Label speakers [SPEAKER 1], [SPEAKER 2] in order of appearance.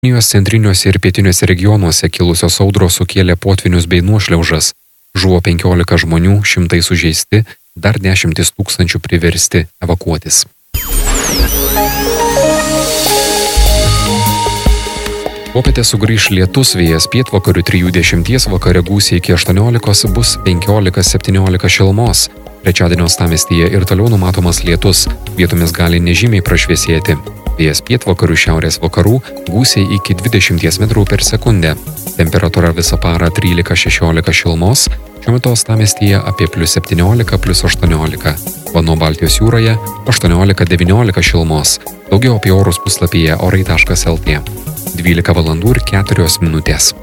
[SPEAKER 1] Kinijos centriniuose ir pietiniuose regionuose kilusios audros sukėlė potvynius bei nuošliaužas. Žuvo 15 žmonių, šimtai sužeisti, dar 10 tūkstančių priversti evakuotis. Popietę sugrįš lietus, vėjas pietvakarių 3–10, vakare gūsiai iki 18, bus 15–17 šilumos. Trečiadienio uostamiestyje ir toliau numatomas lietus, vietomis gali nežymiai prašviesėti. Vėjas pietvakarių šiaurės vakarų, gūsiai iki 20 m/s. Temperatūra visą parą 13–16 šilumos, šiuo metu uostamiestyje apie +17–+18. Vanduo Baltijos jūroje 18–19 šilumos. Daugiau apie orus puslapyje orai.lt. 12 val. ir 4 minutės.